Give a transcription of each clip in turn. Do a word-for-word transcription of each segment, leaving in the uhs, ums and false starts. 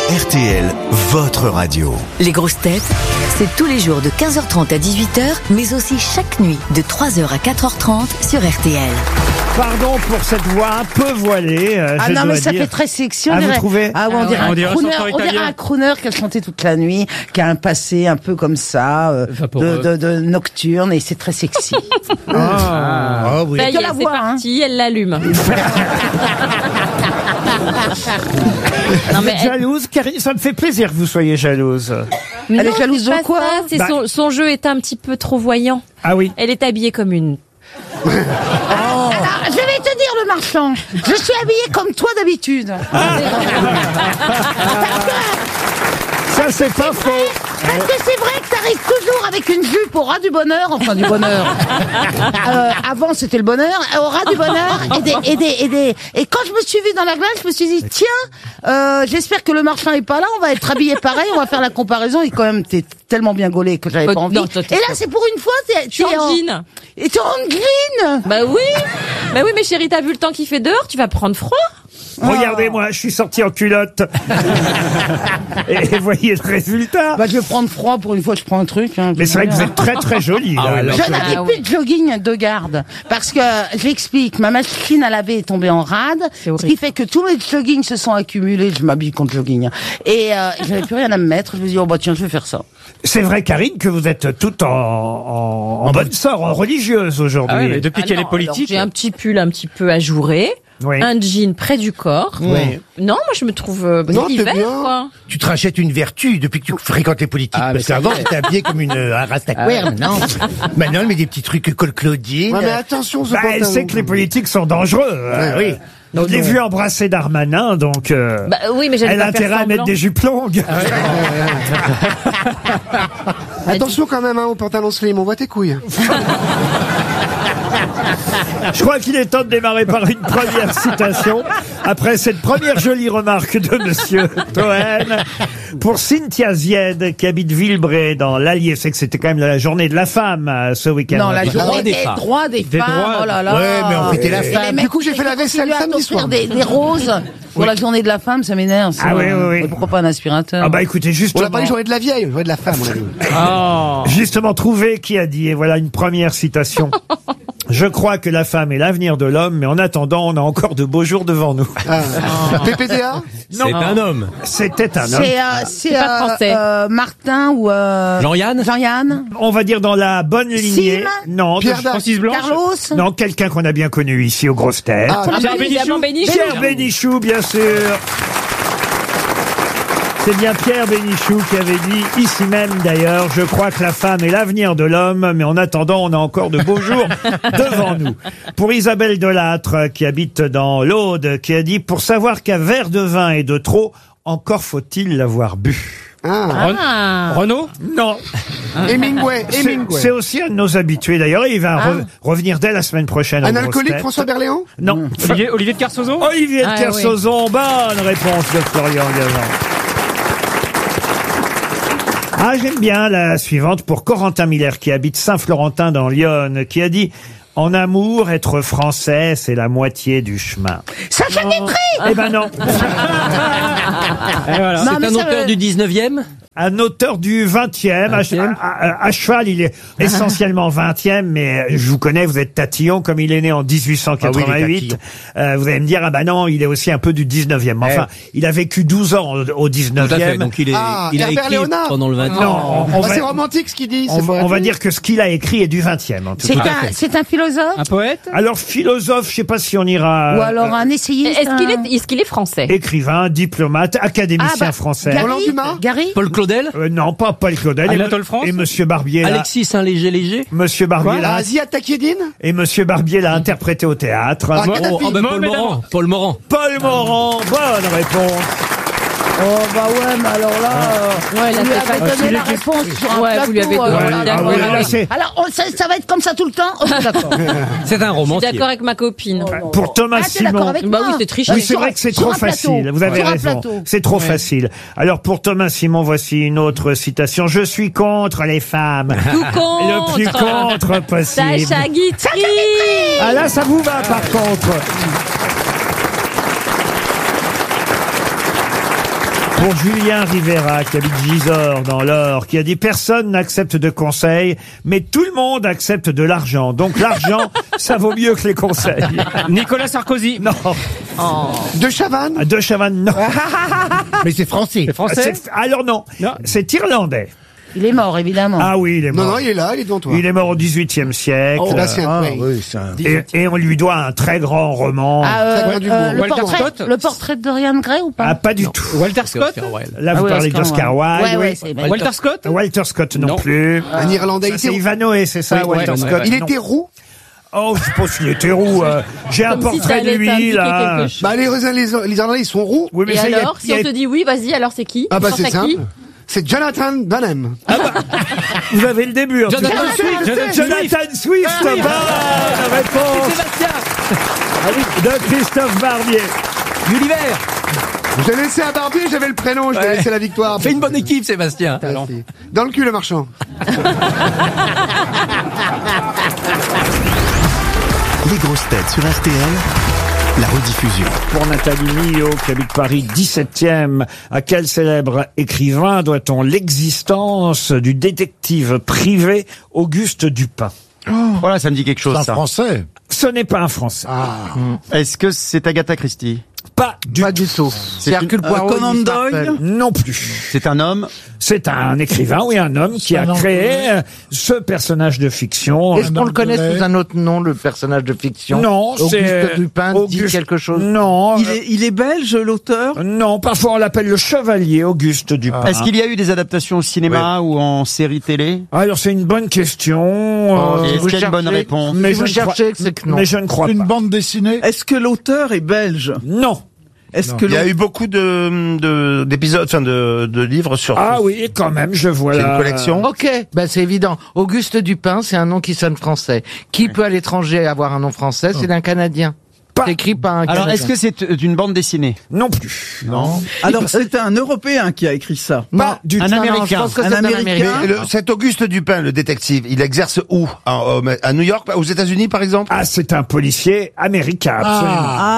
R T L, votre radio. Les grosses têtes, c'est tous les jours de quinze heures trente à dix-huit heures, mais aussi chaque nuit de trois heures à quatre heures trente sur R T L. Pardon pour cette voix un peu voilée. Euh, ah je non, dois mais ça dire. fait très sexy. On Ah, dirait, vous trouvez ah, ouais, on, Ah, dirait ouais. un On dirait un crooner, chanteur on dirait italien. un crooner qui a chanté toute la nuit, qui a un passé un peu comme ça, euh, de, Vaporeux. de, de nocturne, et c'est très sexy. Ah. Oh oui. Ça y que est, la c'est voix, hein. parti, elle l'allume. Vous êtes jalouse, Karine? Ça me fait plaisir que vous soyez jalouse. Elle est Non, jalouse c'est de pas quoi ça, c'est Bah- son, son jeu est un petit peu trop voyant. Ah oui. Elle est habillée comme une... Alors, je vais te dire, le marchand, je suis habillée comme toi d'habitude. Ça, c'est pas faux. Parce que c'est vrai que t'arrives toujours avec une jupe au ras du bonheur, enfin du bonheur. Euh, avant c'était le bonheur, au ras du bonheur, et des, et des, et des, et quand je me suis vue dans la glace, je me suis dit tiens, euh, j'espère que le marchand est pas là, on va être habillés pareil, on va faire la comparaison. Et quand même t'es tellement bien gaulé que j'avais Oh, pas envie. non, toi, t'es Et là pas- c'est pour une fois, t'es, Tu es en jean. Et t'es en jean. Bah oui. Bah oui, mais chérie, t'as vu le temps qu'il fait dehors, tu vas prendre froid. Regardez-moi, je suis sorti en culotte. Et voyez le résultat. Bah je vais prendre froid pour une fois, je prends un truc. Hein, Mais c'est vrai que vous êtes très très jolie. là, alors Je que- n'avais Ah plus oui. de jogging de garde parce que j'explique, ma machine à laver est tombée en rade, C'est ce horrible. qui fait que tous mes joggings se sont accumulés. Je m'habille contre jogging hein. et euh, j'avais plus rien à me mettre. Je me dis oh bah tiens je vais faire ça. C'est vrai, Karine, que vous êtes toute en, en, en bonne sort, en religieuse aujourd'hui. Ah ouais, mais depuis Ah qu'elle non, est politique. alors, j'ai un petit pull un petit peu ajouré, Oui. un jean près du corps. Oui. Non, moi je me trouve euh, Non, t'es l'hiver, bien. quoi. Tu te rachètes une vertu depuis que tu fréquentes les politiques. Ah, mais parce c'est qu'avant, vrai. t'étais habillé comme une euh, un rastaquouère, maintenant. Maintenant, elle met des petits trucs col Claudine. Ouais, mais attention, ce Bah, elle pantalon. sait que les politiques sont dangereux. euh, oui. Je l'ai vu embrasser Darmanin, donc euh, Bah oui, mais j'allais elle a pas faire intérêt à mettre semblant. des jupes longues. Attention quand même hein, au pantalon slim, on voit tes couilles. Je crois qu'il est temps de démarrer par une première citation. Après cette première jolie remarque de Monsieur Toen, pour Cynthia Zied, qui habite Villebray dans l'Allier. C'est que c'était quand même la journée de la femme euh, ce week-end. Non la des journée droits des des femmes. droits des Des femmes. droits. Oh là là. Ouais, mais on fêtait la Et femme. les mecs Du coup, j'ai fait la qui vaisselle continuent à samedi t'offrir soir. Des, des roses pour la journée de la femme, ça m'énerve. ça. Ah oui, oui, oui. Et pourquoi pas un aspirateur? Ah bah écoutez, On justement, l'a pas dit journée de la vieille, journée de la femme, on a dit. Oh. justement trouvé qui a dit, et voilà une première citation. Je crois que la femme est l'avenir de l'homme, mais en attendant, on a encore de beaux jours devant nous. Ah. P P D A C'est un homme. C'était un homme. C'est euh, c'est pas euh, français. euh, Martin ou euh, Jean-Yann Jean-Yann, On va dire dans la bonne lignée. Sim Non, Pierre de- Dac. Francis Blanche. Carlos. non, quelqu'un qu'on a bien connu ici aux grosses têtes. Ah, Ah Pierre bah, Bénichou. évidemment, Bénichou. Pierre Bénichou, bien sûr. C'est bien Pierre Bénichou qui avait dit, ici même d'ailleurs, je crois que la femme est l'avenir de l'homme, mais en attendant, on a encore de beaux jours devant nous. Pour Isabelle Delattre, qui habite dans l'Aude, qui a dit, pour savoir qu'un verre de vin est de trop, encore faut-il l'avoir bu. ah. Ah. Renaud. Non, Hemingway, c'est Hemingway. c'est aussi un de nos habitués d'ailleurs, et il va Ah. re- revenir dès la semaine prochaine. Un aux grosses alcoolique, têtes. François Berléand Non. Olivier, Olivier de Kersauzon. Olivier de Ah, Kersauzon, bonne réponse de Florian Gazan. Ah, j'aime bien la suivante pour Corentin Miller, qui habite Saint-Florentin dans l'Yonne, qui a dit « En amour, être français, c'est la moitié du chemin. Sacha Guitry » Eh ben non, Et voilà. Non, mais C'est un ça auteur veut- du dix-neuvième. un auteur du vingtième, à, vingtième. à- à cheval, il est essentiellement vingtième, mais je vous connais, vous êtes tatillon, comme il est né en dix-huit cent quatre-vingt-huit. euh, vous allez me dire, ah bah non, il est aussi un peu du dix-neuvième. Enfin, il a vécu douze ans au, au Tout à fait. dix-neuvième. Donc il, est, Ah, il a Herbert écrit Léonard. pendant le vingtième. Non, on, on Bah, va, c'est romantique ce qu'il dit. on c'est va- pas- on va dire que ce qu'il a écrit est du vingtième, en tout C'est cas. un, c'est un philosophe Un poète. Alors, philosophe, je sais pas si on ira... ou alors un essayiste. Est-ce qu'il un- est, est-ce qu'il est français? Écrivain, diplomate, académicien Ah, bah, français. Gary, Roland Dumas Gary Paul Claudel. Euh, non, pas Paul Claudel. Anatole Et- France Et Monsieur Barbier, là, Alexis Saint-Léger-Léger. Monsieur Barbier, Ah, là, Ziad Takieddine et Monsieur Barbier l'a interprété au théâtre. Ah, Oh, Kadhafi. oh, ben, Paul Mohamed Morand. Amar. Paul Morand. Paul Morand, bonne réponse. Oh bah ouais, mais alors là, euh, Ouais, là, vous lui c'est avez pas- donné la réponse sur un Ouais, plateau. vous lui avez donné- alors Ouais, là, ah d'accord. oui, là, là, c'est- Alors on- ça, ça va être comme ça tout le temps. Oh, d'accord. C'est un romancier. D'accord avec ma copine. Pour Thomas Ah, t'es d'accord Simon. avec Bah moi oui, c'est triché. Oui, c'est Sur vrai un- que c'est sur trop un plateau. facile. Vous avez Sur un raison. plateau. C'est trop facile. Alors pour Thomas Simon, voici une autre citation. Je suis contre les femmes. Tout contre. Le plus contre possible. Sacha Guitry. Ah là, ça vous va par contre. Pour Julien Rivera, qui habite Gisors, dans l'Or, qui a dit « Personne n'accepte de conseils, mais tout le monde accepte de l'argent. Donc l'argent, ça vaut mieux que les conseils. » Nicolas Sarkozy. Non. De Chavannes. De Chavannes, non. Mais c'est français. C'est français. C'est- Alors non, Non. c'est irlandais. Il est mort, évidemment. Ah oui, il est Non, mort. non, il est là, il est devant toi. Il est mort au dix-huitième siècle. Oh, là, c'est un oui. Oui, c'est un... et, et on lui doit un très grand roman. Ah, euh, Ça vient du euh, mot. le, Walter portrait, Scott. le portrait de Dorian Gray ou pas? Ah, pas du tout. Walter Scott. Là, vous Ah oui, parlez Oscar d'Oscar Wilde. Ouais, ouais, oui. c'est Walter Scott. Walter Scott non, Non. plus. Un Irlandais. Ça, Il c'est était, Ivanhoe, c'est ça, Oui, Walter ouais, Scott. ouais, ouais. il Non. était roux. Oh, je sais pas s'il était roux. euh, J'ai un Comme si ça portrait de allait lui, t'indiquer là. quelque chose. Bah, les, les, les Irlandais, ils sont roux. Oui, mais Et ça, il y a- alors, il si y a- on te dit oui, vas-y, alors c'est qui? Ah, bah, Tu c'est penses à qui? simple. C'est Jonathan Dunham. Vous avez le début, en tout Jonathan cas. Swift. Jonathan Swift. Jonathan Swift, bonne réponse Sébastien. de Christophe Barbier. Gulliver. Je l'ai laissé à Barbier, j'avais le prénom, je t'ai Ouais. laissé la victoire. Fais une bonne équipe, Sébastien. Merci. Dans le cul, le marchand. Les grosses têtes sur R T L, la rediffusion. Pour Nathalie Millot, qui habite Paris dix-septième, à quel célèbre écrivain doit-on l'existence du détective privé Auguste Dupin? Voilà, ça me dit quelque chose, ça. Français. Ce n'est pas un Français. Est-ce que c'est Agatha Christie? Pas du Pas du tout. C'est Hercule Poirot. Conan Miss Doyle. Marple. Non plus. C'est un homme? C'est un écrivain, oui, un homme qui a un créé Anglais. euh, ce personnage de fiction. Est-ce qu'on le connaît Anglais. sous un autre nom, le personnage de fiction? Non, c'est Auguste Dupin dit Auguste- quelque chose. Non, Il euh, est, il est belge, l'auteur? non, parfois on l'appelle le chevalier Auguste Dupin. Est-ce qu'il y a eu des adaptations au cinéma ou en série télé? Alors c'est une bonne question. Oh, euh, Et si Est-ce vous qu'il y a une bonne cherchez- réponse? mais si je vous ne crois- cherchez, c'est que non. Mais je ne crois Une pas. bande dessinée. Est-ce que l'auteur est belge? Non. Est-ce que Il y a l'au- eu beaucoup de de- d'épisodes, enfin de, de livres sur. Ah oui, quand même, je vois C'est là. une collection. Ok, ben c'est évident. Auguste Dupin, c'est un nom qui sonne français. Qui peut à l'étranger avoir un nom français? C'est d'un Canadien. Pas- C'est écrit par un Alors, Canadien. est-ce que c'est euh, d'une bande dessinée? Non plus. Non. Alors, c'est un Européen qui a écrit ça. Non, Pas du non, tout. non, je Américain. pense que Un c'est un Américain. Américain. Mais le- cet Auguste Dupin, le détective, il exerce où? En- en- À New York, aux États-Unis, par exemple? Ah, c'est un policier américain, absolument.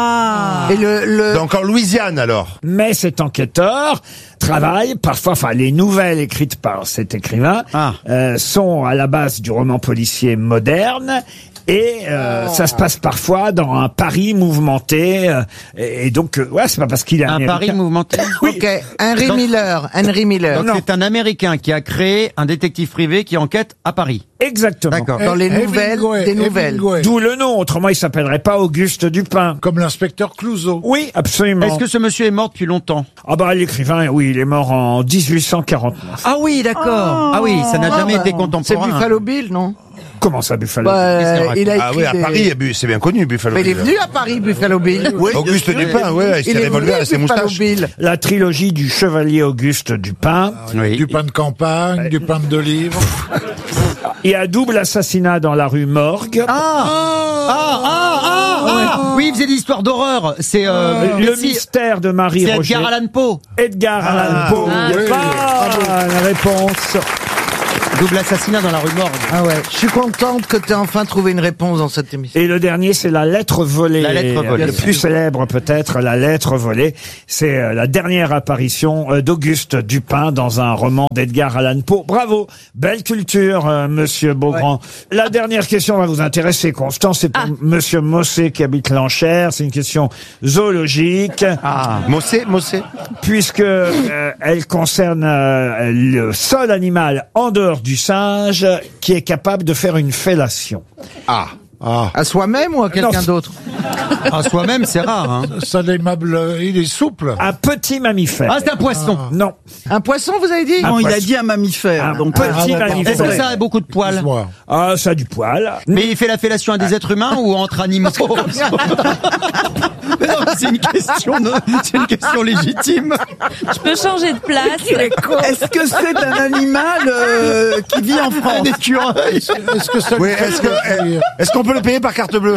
Ah. Et le, le... Donc en Louisiane, alors. Mais cet enquêteur travaille parfois, enfin les nouvelles écrites par cet écrivain Ah. euh, sont à la base du roman policier moderne. Et euh, ça se passe parfois dans un Paris mouvementé. euh, et, et donc, euh, ouais, c'est pas parce qu'il est Un américain. Paris mouvementé? Oui. Ok, Henry Donc- Miller. Henry Miller. Donc c'est un Américain qui a créé un détective privé qui enquête à Paris. Exactement. D'accord. Dans les nouvelles, Hemingway, des nouvelles. Hemingway. D'où le nom. Autrement, il s'appellerait pas Auguste Dupin. Comme l'inspecteur Clouseau. Oui, absolument. Est-ce que ce monsieur est mort depuis longtemps? Ah bah l'écrivain, oui, il est mort en dix-huit cent quarante-neuf. Ah oui, d'accord. Ah oui, ça n'a Ah, jamais bah, été C'est contemporain. Buffalo Bill, non? Comment ça, Buffalo Bah, il a écrit Ah oui, à des- Paris, bu- c'est bien connu, Buffalo Mais il est Bill. venu à Paris, Buffalo Bill. Oui, Auguste bien sûr, Dupin, il est ouais, venu. avec ses Il est revolvers venu, et ses Buffalo moustaches. Bill. La trilogie du chevalier Auguste Dupin. Oui. Du pain de campagne, du pain de livre. Il y a double assassinat dans la rue Morgue. Ah ah ah ah, ah Oui, il faisait des histoires d'horreur. C'est euh, le si- mystère de Marie c'est Roger. Edgar Allan Poe. Edgar Ah, Allan Poe. Ah, Bonne oui. réponse. Double assassinat dans la rue Morgue. Ah ouais, je suis contente que tu aies enfin trouvé une réponse dans cette émission. Et le dernier, c'est la lettre volée. La lettre volée. Le plus célèbre peut-être, la lettre volée. C'est euh, la dernière apparition euh, d'Auguste Dupin dans un roman d'Edgar Allan Poe. Bravo, belle culture, euh, Monsieur Beaugrand. La dernière question va vous intéresser, Constance. C'est pour Ah. Monsieur Mossé qui habite l'Enchère. C'est une question zoologique. Ah. Mossé, Mossé. Puisque euh, elle concerne euh, le seul animal en dehors du singe qui est capable de faire une fellation. Ah. Ah. À soi-même ou à quelqu'un Non. d'autre? À soi-même, c'est rare. Hein. Ça l'aimable, il est souple. Un petit mammifère. Ah, c'est un poisson. Non, Un poisson, vous avez dit? Non, il a poisson. dit un mammifère. un donc, petit ah, d'accord. mammifère. Est-ce que ça a beaucoup de poils? Excuse-moi. Ah, ça a du poil. Mais il fait la fellation à des êtres humains ou entre animaux? Mais non, c'est une question, de- c'est une question légitime. Je peux changer de place. est-ce que c'est un animal euh, qui vit en Un France? écureuil. Est-ce que ça Oui, lui fait est-ce que plaisir est-ce qu'on peut le payer par carte bleue?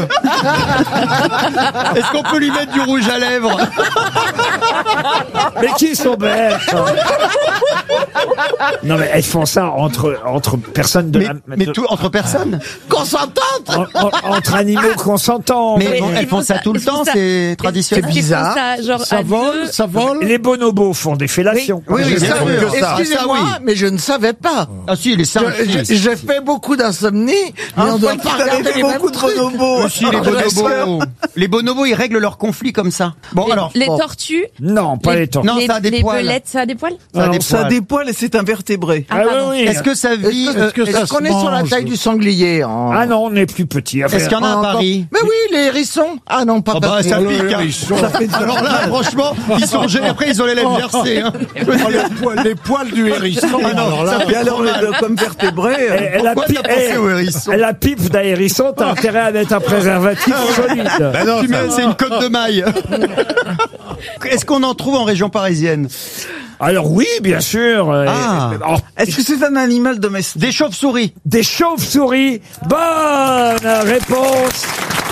Est-ce qu'on peut lui mettre du rouge à lèvres? Mais qui sont bêtes Non, mais elles font ça entre, entre personnes de Mais, la... mais de- tout entre personnes. Consentante. en- en- entre animaux consentants. Mais Oui, elles ils font font ça ça- tout le ils font temps, ça- c'est traditionnel. Ils font ça, genre, Ça à vole, deux. ça vole. Les bonobos font des fellations. Oui, oui, J'ai ça, vu que ça. excusez-moi, Ça, oui. mais je ne savais pas. Ah si, les singes. Je- je- J'ai fait beaucoup d'insomnie, mais on doit pas regarder les mêmes beaucoup de trucs. bonobos. Aussi, les bonobos. Les bonobos, ils règlent leurs conflits comme ça. Bon, Les, alors. les bon. tortues. Non, pas les tortues. Non, les, ça a des les poils. belettes, ça a des poils. Ça a Alors, des Ça a poils. des poils et c'est invertébré. Ah, oui, pardon. oui. Est-ce que ça vit Est-ce que- Est-ce que ça est-ce qu'on se est sur la mange taille du sanglier en... Ah non, on est plus petit. Enfin, Est-ce qu'il y en a à en- Paris? Mais oui, les hérissons. Ah non, pas Ah bah Paris. ça Oh, pique, les hein. hérissons. Ça fait- Alors là, franchement, ils sont gênés. Après, ils ont les lèvres gercées. Hein. Oh, les, poils, les poils du hérisson. Ah non, alors là, ça Et alors, euh, comme vertébré, euh, elle, elle a Pourquoi pi- t'as pensé elle- au hérisson elle a pipe d'ahérisson, t'as intérêt à mettre un préservatif solide. Bah non, Tu ça- mets- c'est une côte de maille. Est-ce qu'on en trouve en région parisienne? Alors oui, bien sûr. euh, Ah. oh, est-ce que c'est un animal domestique? Des chauves-souris. des chauves-souris. Bonne réponse.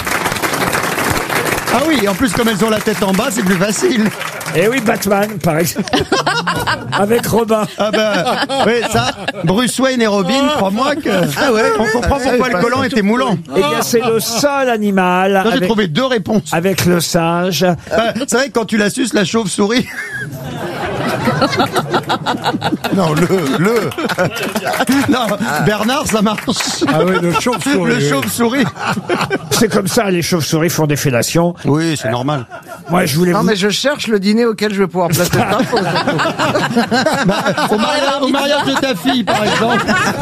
Ah oui, en plus, comme elles ont la tête en bas, c'est plus facile. Et oui, Batman, par exemple. Avec Robin. Ah bah, oui, ça, Bruce Wayne et Robin, crois-moi que... Ah ouais, on comprend pourquoi le collant était moulant. Eh bien, c'est le seul animal Là, j'ai avec, trouvé deux réponses. avec le singe. Bah, c'est vrai que quand tu la suces, la chauve-souris... non, le, le. Non, Bernard, ça marche. Ah oui, le chauve-souris. Le oui. chauve-souris. C'est comme ça, les chauves-souris font des fellations. Oui, c'est normal. Moi, je voulais Non, vous... mais je cherche le dîner auquel je vais pouvoir placer ça. Au mariage, au mariage de ta fille, par exemple.